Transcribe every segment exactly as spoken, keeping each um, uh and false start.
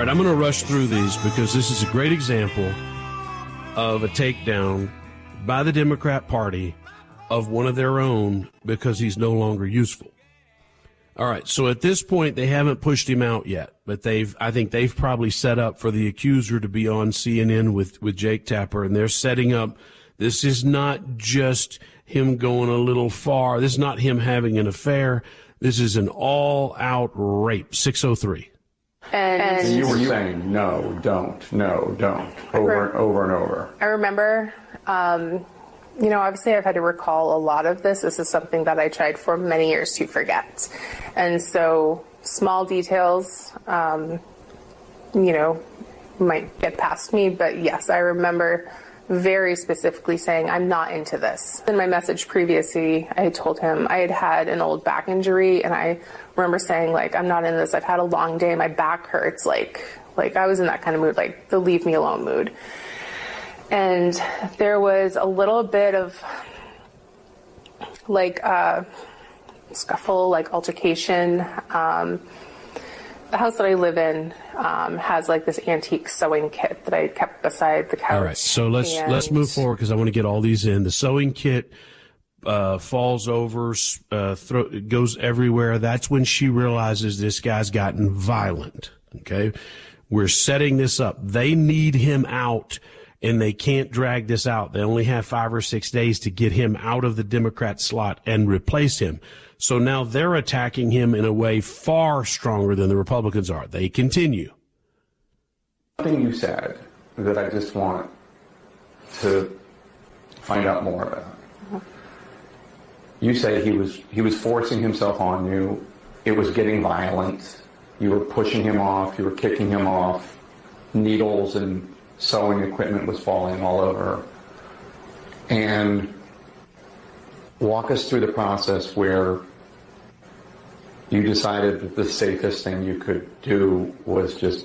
right, I'm going to rush through these because this is a great example of a takedown by the Democrat Party of one of their own because he's no longer useful. All right, so at this point, they haven't pushed him out yet, but they've, I think they've probably set up for the accuser to be on C N N with, with Jake Tapper, and they're setting up. This is not just him going a little far. This is not him having an affair. This is an all-out rape. six oh three. And, and you were saying, no, don't, no, don't, over and over and over. I remember, um, you know, obviously I've had to recall a lot of this. This is something that I tried for many years to forget. And so small details, um, you know, might get past me. But yes, I remember very specifically saying, I'm not into this. In my message previously, I told him I had had an old back injury, and I remember saying, like, I'm not into this. I've had a long day. My back hurts. Like, like I was in that kind of mood, like the leave me alone mood. And there was a little bit of like uh, scuffle, like altercation. Um, the house that I live in um, has like this antique sewing kit that I kept beside the couch. All right, so let's and... let's move forward because I want to get all these in. The sewing kit uh, falls over, uh, throw, goes everywhere. That's when she realizes this guy's gotten violent. Okay, we're setting this up. They need him out. And they can't drag this out. They only have five or six days to get him out of the Democrat slot and replace him. So now they're attacking him in a way far stronger than the Republicans are. They continue. Something you said that I just want to find out more about. You say he was he was forcing himself on you. It was getting violent. You were pushing him off. You were kicking him off. Needles and sewing equipment was falling all over. And walk us through the process where you decided that the safest thing you could do was just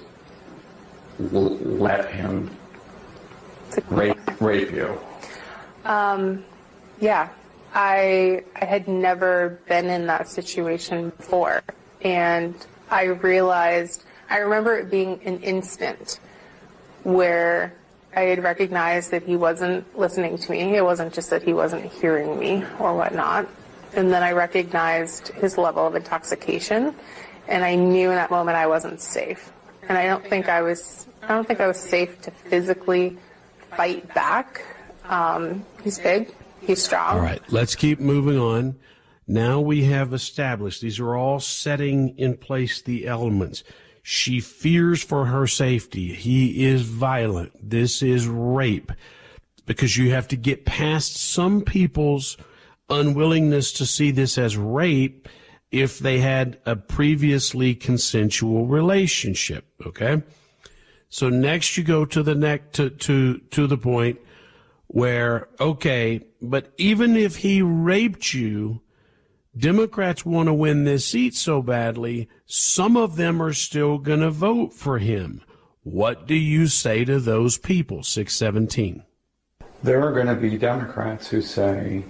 l- let him rape, rape you. Um, yeah, I I had never been in that situation before. And I realized, I remember it being an instant where I had recognized that he wasn't listening to me. It wasn't just that he wasn't hearing me or whatnot. And then I recognized his level of intoxication, and I knew in that moment I wasn't safe. And I don't think I was, I don't think I was safe to physically fight back. Um, he's big, he's strong. All right, let's keep moving on. Now we have established, these are all setting in place the elements. She fears for her safety. He is violent. This is rape. Because you have to get past some people's unwillingness to see this as rape if they had a previously consensual relationship. Okay? So next you go to the neck to, to, to the point where, okay, but even if he raped you, Democrats want to win this seat so badly, some of them are still going to vote for him. What do you say to those people? six seventeen. There are going to be Democrats who say,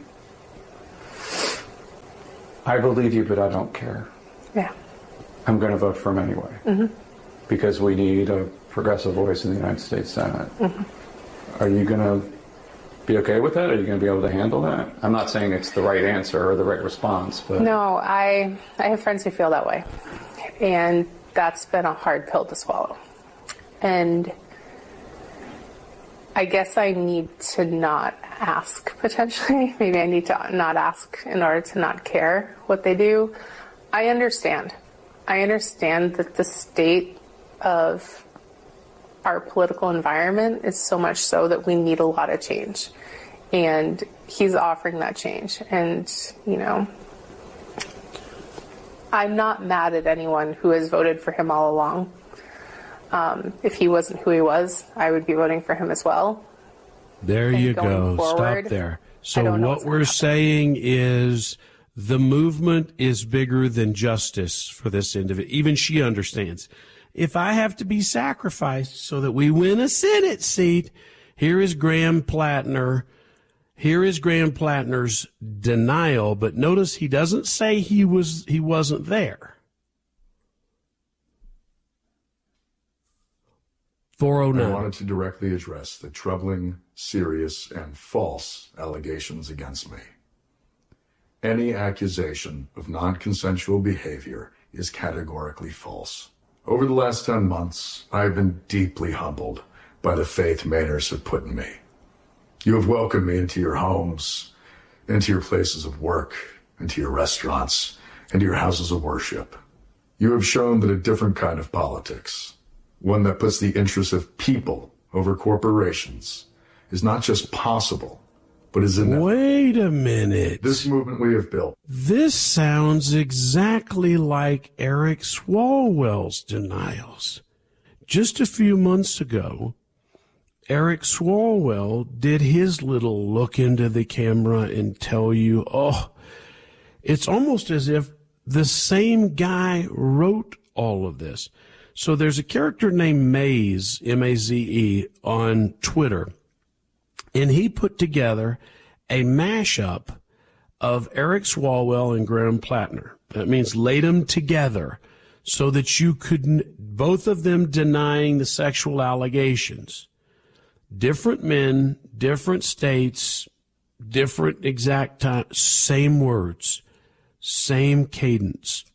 I believe you, but I don't care. Yeah. I'm going to vote for him anyway. Mm-hmm. Because we need a progressive voice in the United States Senate. Mm-hmm. Are you going to be okay with that? Are you going to be able to handle that? I'm not saying it's the right answer or the right response, but no, I I have friends who feel that way, and that's been a hard pill to swallow. And I guess I need to not ask, potentially. Maybe I need to not ask in order to not care what they do. I understand. I understand that the state of our political environment is so much so that we need a lot of change. And he's offering that change. And, you know, I'm not mad at anyone who has voted for him all along. Um, if he wasn't who he was, I would be voting for him as well. There and you go. Forward, Stop there. So what we're saying is the movement is bigger than justice for this individual. Even she understands. If I have to be sacrificed so that we win a Senate seat, here is Graham Plattner. Here is Graham Plattner's denial, but notice he doesn't say he was he wasn't there. four oh nine. I wanted to directly address the troubling, serious, and false allegations against me. Any accusation of non-consensual behavior is categorically false. Over the last ten months, I have been deeply humbled by the faith Mainers have put in me. You have welcomed me into your homes, into your places of work, into your restaurants, into your houses of worship. You have shown that a different kind of politics, one that puts the interests of people over corporations, is not just possible, but is inevitable. Wait a minute. This movement we have built. This sounds exactly like Eric Swalwell's denials. Just a few months ago, Eric Swalwell did his little look into the camera and tell you, oh, it's almost as if the same guy wrote all of this. So there's a character named Maze, M A Z E, on Twitter, and he put together a mashup of Eric Swalwell and Graham Plattner. That means laid them together so that you could, both of them denying the sexual allegations. Different men, different states, different exact time, same words, same cadence,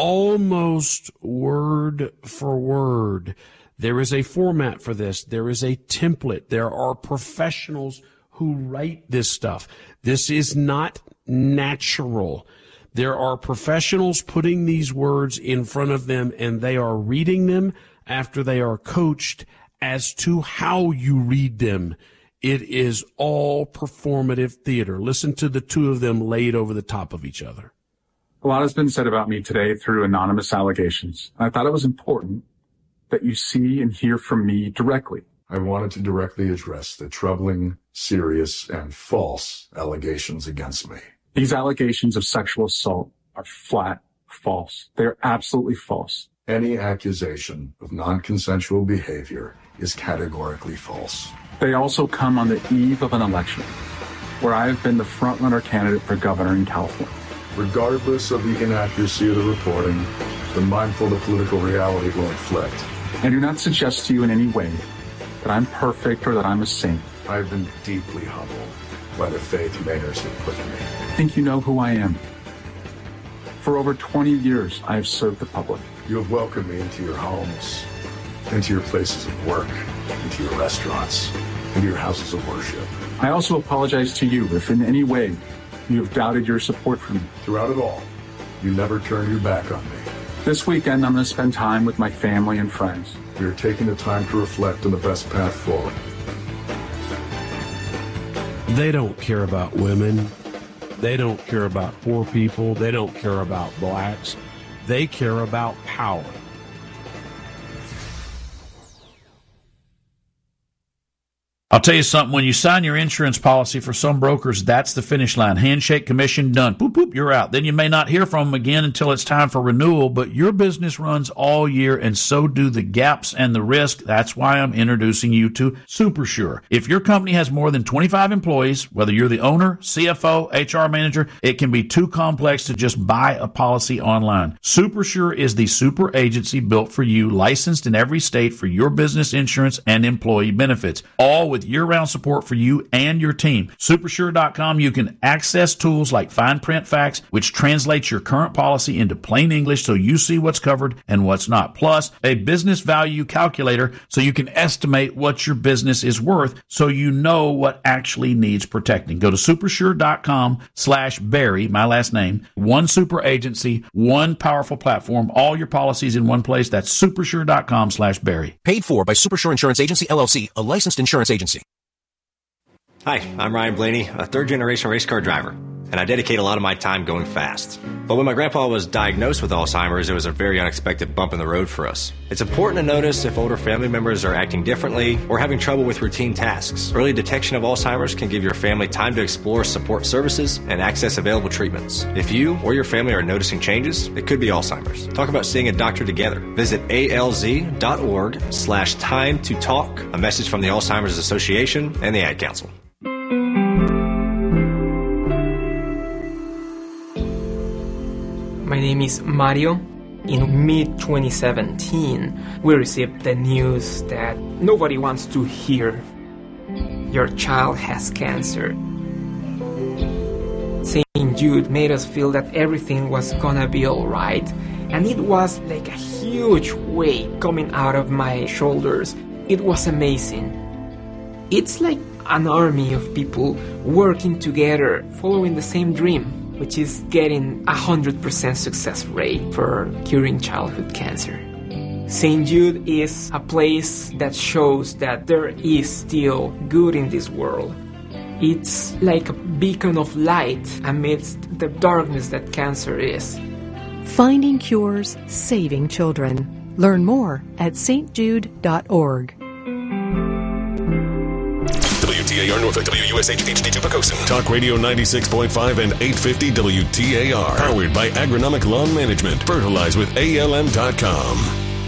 almost word for word. There is a format for this. There is a template. There are professionals who write this stuff. This is not natural. There are professionals putting these words in front of them, and they are reading them after they are coached as to how you read them. It is all performative theater. Listen to the two of them laid over the top of each other. A lot has been said about me today through anonymous allegations. I thought it was important that you see and hear from me directly. I wanted to directly address the troubling, serious, and false allegations against me. These allegations of sexual assault are flat false. They're absolutely false. Any accusation of non-consensual behavior is categorically false. They also come on the eve of an election, where I have been the front-runner candidate for governor in California. Regardless of the inaccuracy of the reporting, the mindful of political reality will inflict. I do not suggest to you in any way that I'm perfect or that I'm a saint. I have been deeply humbled by the faith Mainers have put in me. I think you know who I am. For over twenty years, I have served the public. You have welcomed me into your homes, into your places of work, into your restaurants, into your houses of worship. I also apologize to you if in any way you have doubted your support for me. Throughout it all, you never turned your back on me. This weekend, I'm going to spend time with my family and friends. We are taking the time to reflect on the best path forward. They don't care about women. They don't care about poor people. They don't care about blacks. They care about power. I'll tell you something, when you sign your insurance policy for some brokers, that's the finish line. Handshake, commission, done. Boop, boop, you're out. Then you may not hear from them again until it's time for renewal, but your business runs all year, and so do the gaps and the risk. That's why I'm introducing you to SuperSure. If your company has more than twenty-five employees, whether you're the owner, C F O, H R manager, it can be too complex to just buy a policy online. SuperSure is the super agency built for you, licensed in every state for your business insurance and employee benefits, all with year-round support for you and your team. Supersure dot com, you can access tools like Fine Print Facts, which translates your current policy into plain English so you see what's covered and what's not. Plus, a business value calculator so you can estimate what your business is worth so you know what actually needs protecting. Go to Supersure dot com slash Barry, my last name. One super agency, one powerful platform, all your policies in one place. That's Supersure dot com slash Barry. Paid for by Supersure Insurance Agency, L L C, a licensed insurance agency. Hi, I'm Ryan Blaney, a third-generation race car driver, and I dedicate a lot of my time going fast. But when my grandpa was diagnosed with Alzheimer's, it was a very unexpected bump in the road for us. It's important to notice if older family members are acting differently or having trouble with routine tasks. Early detection of Alzheimer's can give your family time to explore support services and access available treatments. If you or your family are noticing changes, it could be Alzheimer's. Talk about seeing a doctor together. Visit A L Z dot org slash time to talk. A message from the Alzheimer's Association and the Ad Council. My name is Mario. In mid twenty seventeen, we received the news that nobody wants to hear. Your child has cancer. Saint Jude made us feel that everything was gonna be alright, and it was like a huge weight coming out of my shoulders. It was amazing. It's like an army of people working together, following the same dream, which is getting a one hundred percent success rate for curing childhood cancer. Saint Jude is a place that shows that there is still good in this world. It's like a beacon of light amidst the darkness that cancer is. Finding cures, saving children. Learn more at s t jude dot org. W T A R Norfolk, W U S H H D two Pocosin. Talk Radio ninety-six point five and eight fifty W T A R. Powered by Agronomic Lawn Management. Fertilize with A L M dot com.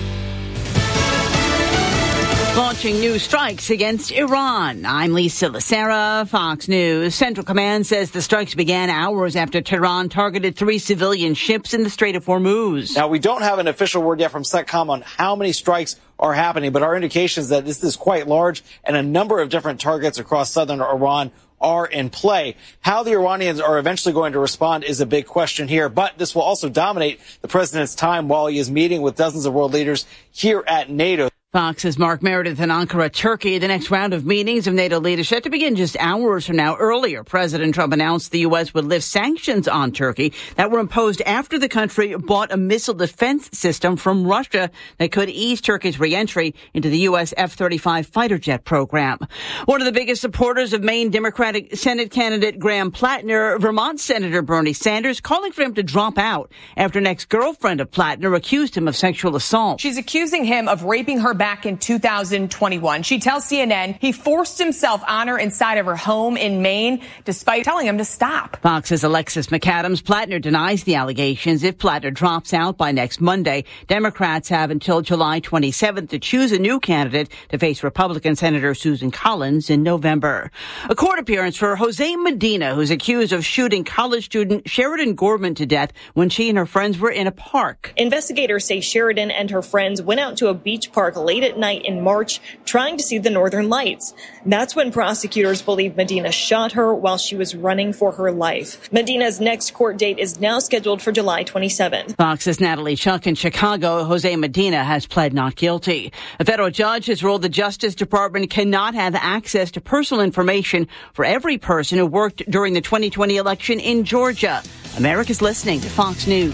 Launching new strikes against Iran. I'm Lisa Lacera, Fox News. Central Command says the strikes began hours after Tehran targeted three civilian ships in the Strait of Hormuz. Now, we don't have an official word yet from CENTCOM on how many strikes are happening, but our indication is that this is quite large and a number of different targets across southern Iran are in play. How the Iranians are eventually going to respond is a big question here, but this will also dominate the president's time while he is meeting with dozens of world leaders here at NATO. Fox's Mark Meredith in Ankara, Turkey. The next round of meetings of NATO leaders set to begin just hours from now. Earlier, President Trump announced the U S would lift sanctions on Turkey that were imposed after the country bought a missile defense system from Russia that could ease Turkey's reentry into the U S F thirty-five fighter jet program. One of the biggest supporters of Maine Democratic Senate candidate Graham Plattner, Vermont Senator Bernie Sanders, calling for him to drop out after an ex-girlfriend of Plattner accused him of sexual assault. She's accusing him of raping her back in two thousand twenty-one. She tells C N N he forced himself on her inside of her home in Maine, despite telling him to stop. Fox's Alexis McAdams. Plattner denies the allegations. If Plattner drops out by next Monday, Democrats have until July twenty-seventh to choose a new candidate to face Republican Senator Susan Collins in November. A court appearance for Jose Medina, who's accused of shooting college student Sheridan Gorman to death when she and her friends were in a park. Investigators say Sheridan and her friends went out to a beach park late at night in March trying to see the northern lights. That's when prosecutors believe Medina shot her while she was running for her life. Medina's next court date is now scheduled for July twenty-seventh. Fox's Natalie Chuck in Chicago. Jose Medina has pled not guilty. A federal judge has ruled the Justice Department cannot have access to personal information for every person who worked during the twenty twenty election in Georgia. America's listening to Fox News.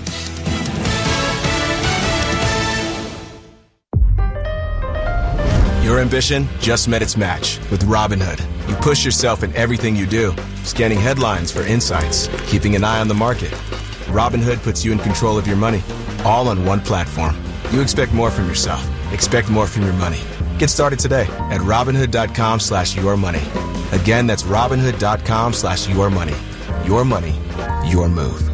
Your ambition just met its match with Robinhood. You push yourself in everything you do, scanning headlines for insights, keeping an eye on the market. Robinhood puts you in control of your money, all on one platform. You expect more from yourself. Expect more from your money. Get started today at Robinhood.com slash your money. Again, that's Robinhood.com slash your money. Your money, your move.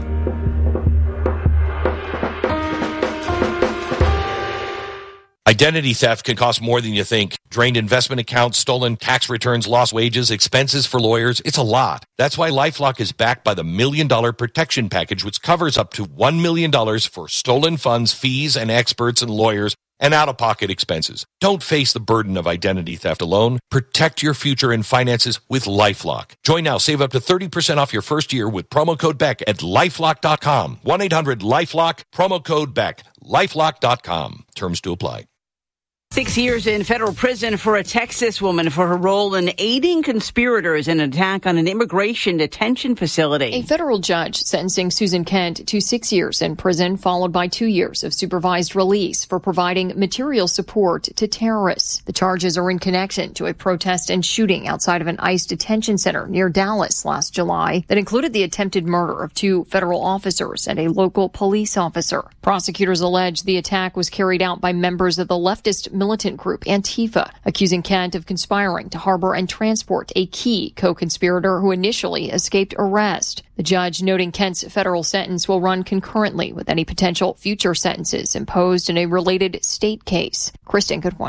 Identity theft can cost more than you think. Drained investment accounts, stolen tax returns, lost wages, expenses for lawyers. It's a lot. That's why LifeLock is backed by the Million Dollar Protection Package, which covers up to one million dollars for stolen funds, fees, and experts and lawyers, and out-of-pocket expenses. Don't face the burden of identity theft alone. Protect your future and finances with LifeLock. Join now. Save up to thirty percent off your first year with promo code Beck at LifeLock dot com. one eight hundred LifeLock, promo code Beck. LifeLock dot com. Terms to apply. Six years in federal prison for a Texas woman for her role in aiding conspirators in an attack on an immigration detention facility. A federal judge sentencing Susan Kent to six years in prison, followed by two years of supervised release for providing material support to terrorists. The charges are in connection to a protest and shooting outside of an ICE detention center near Dallas last July that included the attempted murder of two federal officers and a local police officer. Prosecutors allege the attack was carried out by members of the leftist militant group Antifa, accusing Kent of conspiring to harbor and transport a key co-conspirator who initially escaped arrest. The judge noting Kent's federal sentence will run concurrently with any potential future sentences imposed in a related state case. Kristen Goodwin,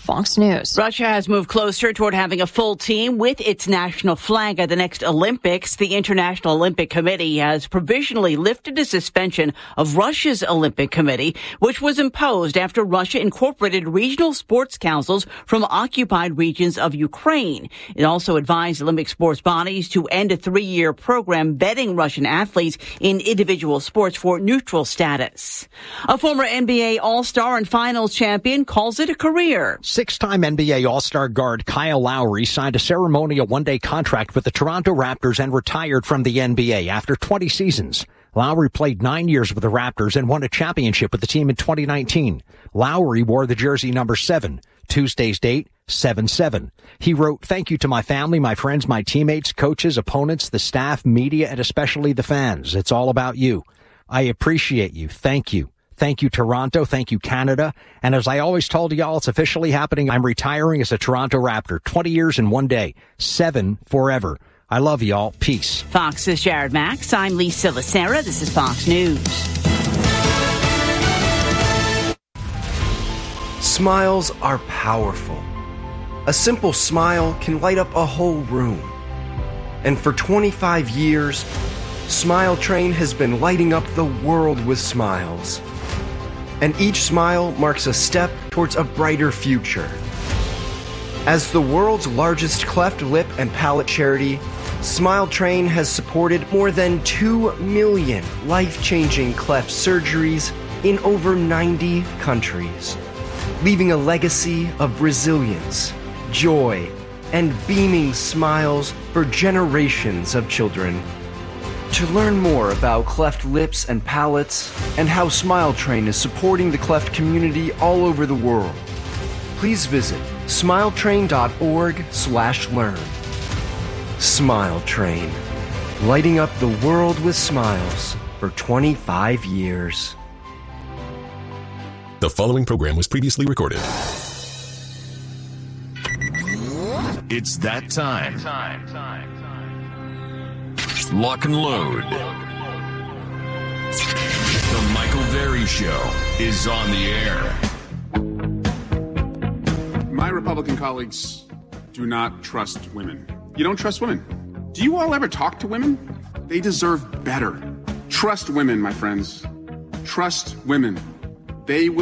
Fox News. Russia has moved closer toward having a full team with its national flag at the next Olympics. The International Olympic Committee has provisionally lifted a suspension of Russia's Olympic Committee, which was imposed after Russia incorporated regional sports councils from occupied regions of Ukraine. It also advised Olympic sports bodies to end a three-year program vetting Russian athletes in individual sports for neutral status. A former N B A All-Star and Finals champion calls it a career. Six-time N B A All-Star guard Kyle Lowry signed a ceremonial one-day contract with the Toronto Raptors and retired from the N B A after twenty seasons. Lowry played nine years with the Raptors and won a championship with the team in twenty nineteen. Lowry wore the jersey number seven. Tuesday's date, seven seven. He wrote, "Thank you to my family, my friends, my teammates, coaches, opponents, the staff, media, and especially the fans. It's all about you. I appreciate you. Thank you. Thank you, Toronto. Thank you, Canada. And as I always told y'all, it's officially happening. I'm retiring as a Toronto Raptor. twenty years in one day. Seven forever. I love y'all. Peace." Fox's Jared Max. I'm Lisa Lacera. This is Fox News. Smiles are powerful. A simple smile can light up a whole room. And for twenty-five years, Smile Train has been lighting up the world with smiles. And each smile marks a step towards a brighter future. As the world's largest cleft lip and palate charity, Smile Train has supported more than two million life-changing cleft surgeries in over ninety countries, leaving a legacy of resilience, joy, and beaming smiles for generations of children. To learn more about cleft lips and palates and how Smile Train is supporting the cleft community all over the world, please visit smiletrain.org slash learn. Smile Train, lighting up the world with smiles for twenty-five years. The following program was previously recorded. It's that time. Lock and load. The Michael Berry Show is on the air. My Republican colleagues do not trust women. You don't trust women. Do you all ever talk to women? They deserve better. Trust women, my friends. Trust women. They will